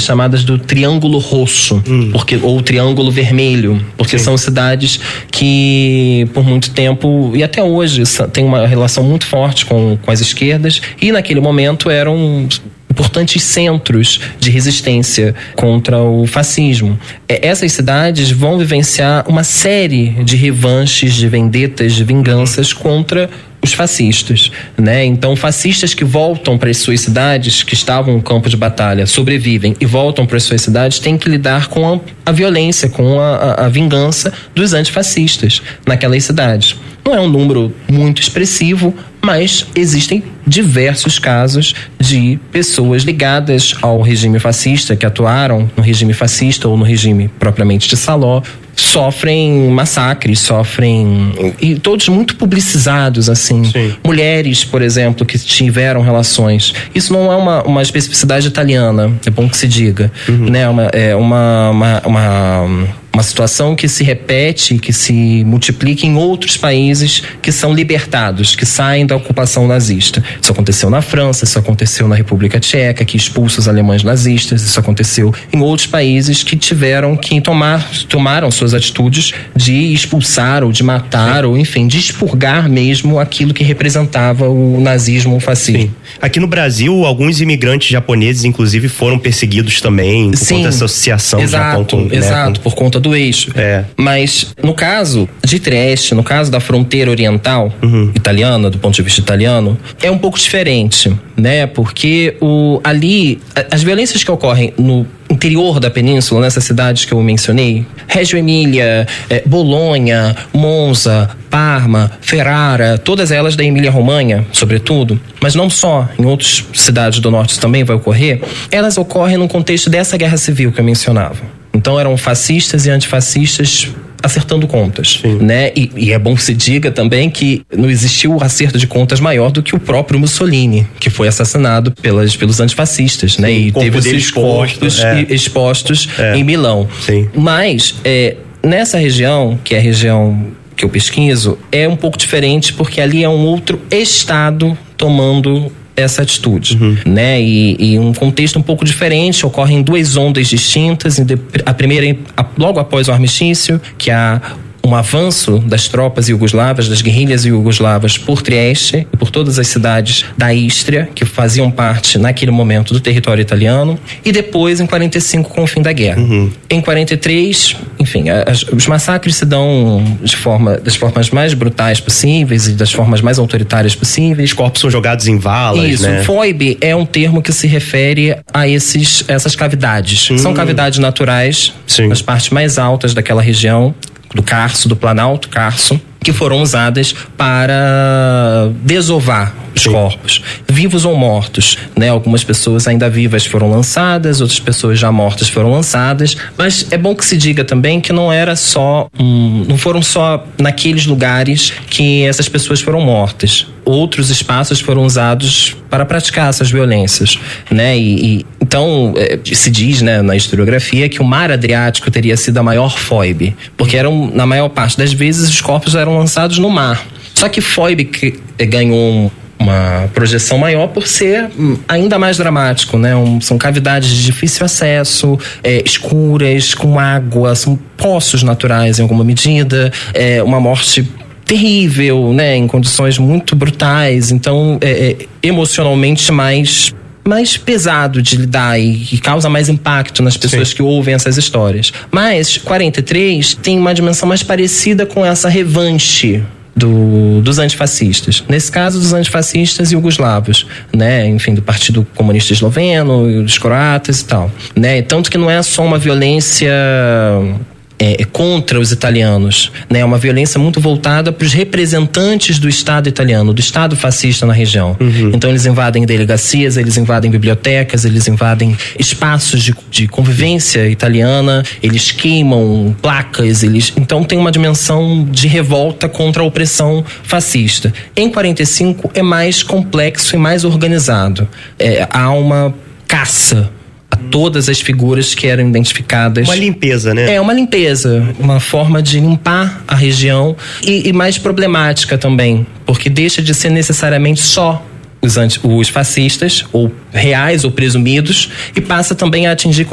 chamadas do Triângulo Rosso, ou Triângulo Vermelho, porque são cidades que por muito tempo, e até hoje, tem uma relação muito forte com as esquerdas, e naquele momento eram importantes centros de resistência contra o fascismo. Essas cidades vão vivenciar uma série de revanches, de vendetas, de vinganças contra os fascistas, né? Então, fascistas que voltam para as suas cidades, que estavam no campo de batalha, sobrevivem e voltam para as suas cidades, têm que lidar com a violência, com a vingança dos antifascistas naquelas cidades. Não é um número muito expressivo, mas existem diversos casos de pessoas ligadas ao regime fascista, que atuaram no regime fascista ou no regime propriamente de Saló, sofrem massacres, e todos muito publicizados, assim. Sim. Mulheres, por exemplo, que tiveram relações. Isso não é uma especificidade italiana, é bom que se diga, né? É uma situação que se repete, que se multiplica em outros países que são libertados, que saem da ocupação nazista. Isso aconteceu na França, isso aconteceu na República Tcheca, que expulsa os alemães nazistas, isso aconteceu em outros países que tiveram que tomaram suas atitudes de expulsar ou de matar, ou enfim, de expurgar mesmo aquilo que representava o nazismo, o fascismo. Sim. Aqui no Brasil, alguns imigrantes japoneses, inclusive, foram perseguidos também por conta dessa associação. Exato, por conta do eixo. Mas no caso de Trieste, no caso da fronteira oriental italiana, do ponto de vista italiano, é um pouco diferente, né? Porque ali as violências que ocorrem no interior da península, nessas cidades que eu mencionei, Reggio Emília, Bolonha, Monza, Parma, Ferrara, todas elas da Emília-Romanha, sobretudo, mas não só, em outras cidades do norte também vai ocorrer, elas ocorrem no contexto dessa guerra civil que eu mencionava. Então eram fascistas e antifascistas acertando contas, né? E é bom que se diga também que não existiu acerto de contas maior do que o próprio Mussolini, que foi assassinado pelos antifascistas, né? E teve seus corpos expostos em Milão. Sim. Mas nessa região, que é a região que eu pesquiso, é um pouco diferente, porque ali é um outro estado tomando essa atitude, né? E um contexto um pouco diferente, ocorrem duas ondas distintas. A primeira, logo após o armistício, que há um avanço das tropas iugoslavas, das guerrilhas iugoslavas por Trieste e por todas as cidades da Istria, que faziam parte naquele momento do território italiano, e depois em 45 com o fim da guerra. Em 43, enfim, os massacres se dão das formas mais brutais possíveis e das formas mais autoritárias possíveis. Os corpos são jogados em valas, isso, né? Foibe é um termo que se refere a essas cavidades. São cavidades naturais, nas partes mais altas daquela região, do Carso, do Planalto Carso, que foram usadas para desovar os corpos, vivos ou mortos, né? Algumas pessoas ainda vivas foram lançadas, outras pessoas já mortas foram lançadas, mas é bom que se diga também que não foram só naqueles lugares que essas pessoas foram mortas. Outros espaços foram usados para praticar essas violências, né? Então, se diz, né, na historiografia que o mar Adriático teria sido a maior foibe, porque na maior parte das vezes os corpos eram lançados no mar. Só que foibe ganhou uma projeção maior por ser ainda mais dramático, né? São cavidades de difícil acesso, escuras, com água, são poços naturais em alguma medida, uma morte terrível, né? Em condições muito brutais, então emocionalmente mais pesado de lidar e causa mais impacto nas pessoas que ouvem essas histórias. Mas 43 tem uma dimensão mais parecida com essa revanche dos antifascistas. Nesse caso, dos antifascistas iugoslavos, né? Enfim, do Partido Comunista Esloveno e dos croatas e tal, né? Tanto que não é só uma violência contra os italianos, né? É uma violência muito voltada para os representantes do Estado italiano, do Estado fascista na região. Então eles invadem delegacias, eles invadem bibliotecas, eles invadem espaços de convivência italiana, eles queimam placas, então tem uma dimensão de revolta contra a opressão fascista. Em 45 é mais complexo e mais organizado. Há uma caça a todas as figuras que eram identificadas. Uma limpeza, né? Uma limpeza, uma forma de limpar a região e mais problemática também, porque deixa de ser necessariamente só os fascistas, ou reais ou presumidos, e passa também a atingir